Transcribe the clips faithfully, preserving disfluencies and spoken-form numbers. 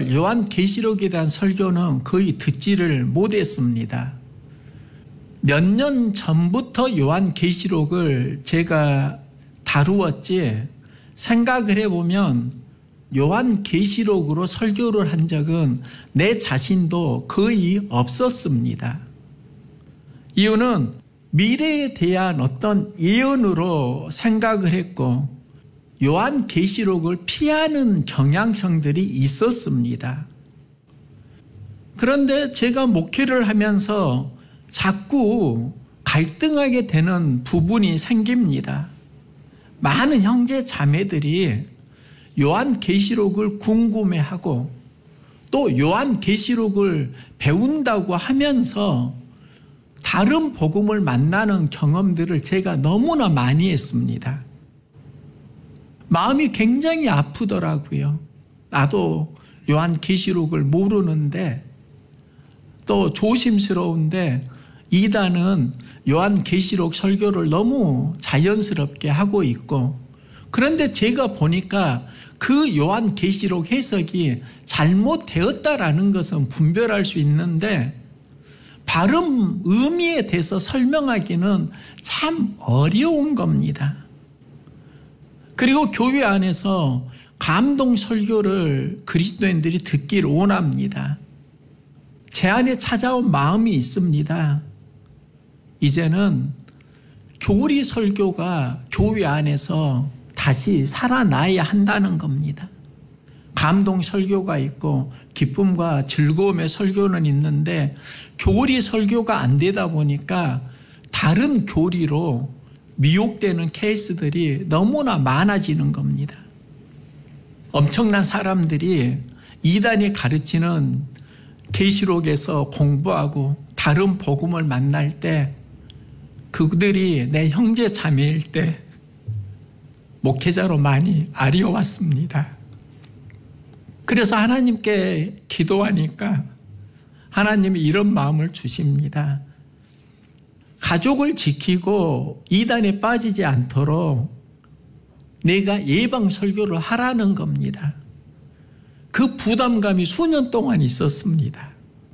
사실 요한계시록에 대한 설교는 거의 듣지를 못했습니다. 몇 년 전부터 요한계시록을 제가 다루었지 생각을 해보면 요한계시록으로 설교를 한 적은 내 자신도 거의 없었습니다. 이유는 미래에 대한 어떤 예언으로 생각을 했고 요한계시록을 피하는 경향성들이 있었습니다. 그런데 제가 목회를 하면서 자꾸 갈등하게 되는 부분이 생깁니다. 많은 형제 자매들이 요한계시록을 궁금해하고 또 요한계시록을 배운다고 하면서 다른 복음을 만나는 경험들을 제가 너무나 많이 했습니다. 마음이 굉장히 아프더라고요. 나도 요한계시록을 모르는데 또 조심스러운데 이단은 요한계시록 설교를 너무 자연스럽게 하고 있고 그런데 제가 보니까 그 요한계시록 해석이 잘못되었다라는 것은 분별할 수 있는데 바른 의미에 대해서 설명하기는 참 어려운 겁니다. 그리고 교회 안에서 감동 설교를 그리스도인들이 듣기를 원합니다. 제 안에 찾아온 마음이 있습니다. 이제는 교리 설교가 교회 안에서 다시 살아나야 한다는 겁니다. 감동 설교가 있고 기쁨과 즐거움의 설교는 있는데 교리 설교가 안 되다 보니까 다른 교리로 미혹되는 케이스들이 너무나 많아지는 겁니다. 엄청난 사람들이 이단이 가르치는 계시록에서 공부하고 다른 복음을 만날 때 그들이 내 형제 자매일 때 목회자로 많이 아리워왔습니다. 그래서 하나님께 기도하니까 하나님이 이런 마음을 주십니다. 가족을 지키고 이단에 빠지지 않도록 내가 예방 설교를 하라는 겁니다. 그 부담감이 수년 동안 있었습니다.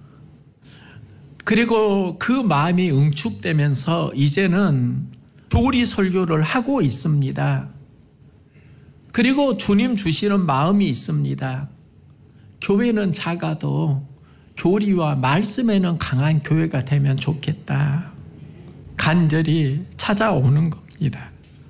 그리고 그 마음이 응축되면서 이제는 교리 설교를 하고 있습니다. 그리고 주님 주시는 마음이 있습니다. 교회는 작아도 교리와 말씀에는 강한 교회가 되면 좋겠다. 간절히 찾아오는 겁니다.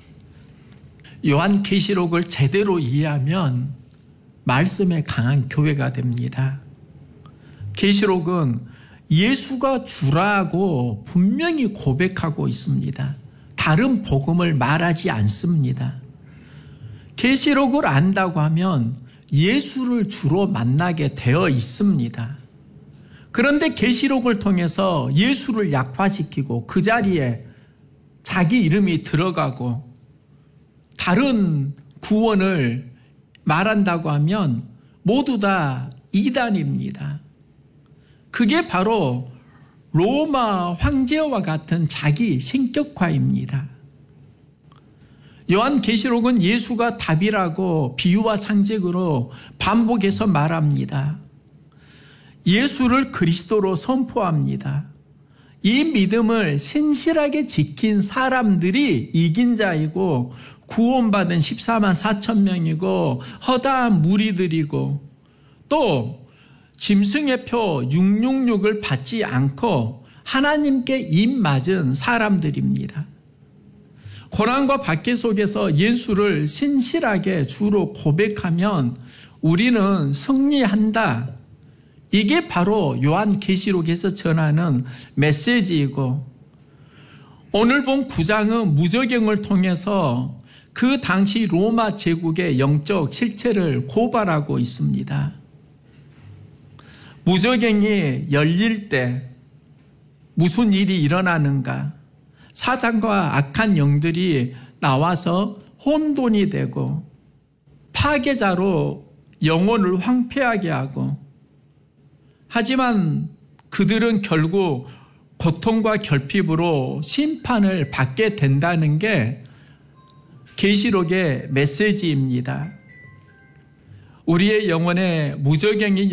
요한계시록을 제대로 이해하면 말씀에 강한 교회가 됩니다. 계시록은 예수가 주라고 분명히 고백하고 있습니다. 다른 복음을 말하지 않습니다. 계시록을 안다고 하면 예수를 주로 만나게 되어 있습니다. 그런데 계시록을 통해서 예수를 약화시키고 그 자리에 자기 이름이 들어가고 다른 구원을 말한다고 하면 모두 다 이단입니다. 그게 바로 로마 황제와 같은 자기 신격화입니다. 요한계시록은 예수가 답이라고 비유와 상징으로 반복해서 말합니다. 예수를 그리스도로 선포합니다. 이 믿음을 신실하게 지킨 사람들이 이긴 자이고 구원받은 십사만 사천 명이고 허다한 무리들이고 또 짐승의 표 육육육을 받지 않고 하나님께 입 맞은 사람들입니다. 고난과 박해 속에서 예수를 신실하게 주로 고백하면 우리는 승리한다. 이게 바로 요한계시록에서 전하는 메시지이고 오늘 본 구 장은 무저갱을 통해서 그 당시 로마 제국의 영적 실체를 고발하고 있습니다. 무저갱이 열릴 때 무슨 일이 일어나는가? 사단과 악한 영들이 나와서 혼돈이 되고 파괴자로 영혼을 황폐하게 하고 하지만 그들은 결국 고통과 결핍으로 심판을 받게 된다는 게 계시록의 메시지입니다. 우리의 영혼에 무저갱이